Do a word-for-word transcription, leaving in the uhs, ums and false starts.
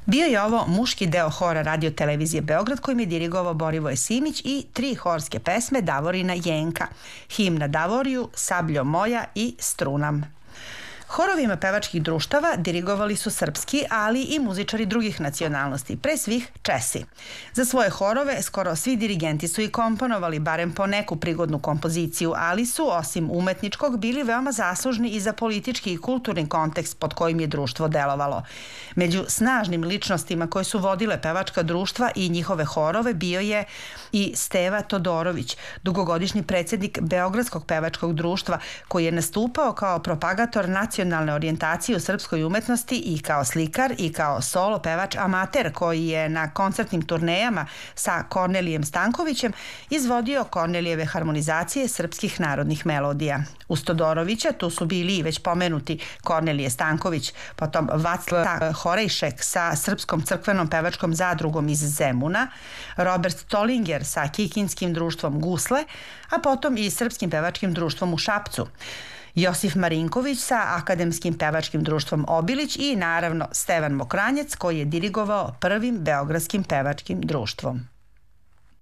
Bio je ovo muški deo hora Radio televizije Beograd kojim je dirigovao Borivoje Simić i tri horske pesme Davorina Jenka, Himna Davoriju, Sabljo moja i Strunam. Horovima pevačkih društava dirigovali su srpski, ali i muzičari drugih nacionalnosti, pre svih Česi. Za svoje horove skoro svi dirigenti su i komponovali barem po neku prigodnu kompoziciju, ali su, osim umetničkog, bili veoma zaslužni i za politički i kulturni kontekst pod kojim je društvo delovalo. Među snažnim ličnostima koje su vodile pevačka društva i njihove horove bio je i Steva Todorović, dugogodišnji predsjednik Beogradskog pevačkog društva, koji je nastupao kao propagator nacionalne nacionalne orijentacije u srpskoj umetnosti i kao slikar i kao solo pevač amater koji je na koncertnim turnejama sa Kornelijem Stankovićem izvodio Kornelijeve harmonizacije srpskih narodnih melodija. Uz Todorovića tu su bili i već pomenuti Kornelije Stanković, potom Vaclav Horejšek sa Srpskom crkvenom pevačkom zadrugom iz Zemuna, Robert Tolinger sa Kikinskim društvom Gusle, a potom i Srpskim pevačkim društvom u Šapcu, Josif Marinković sa Akademskim pevačkim društvom Obilić i naravno Stevan Mokranjec koji je dirigovao prvim Beogradskim pevačkim društvom.